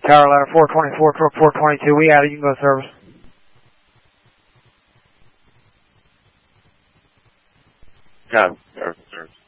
Tower ladder 424, truck 422. We out it. You can go to service. Got it. Service.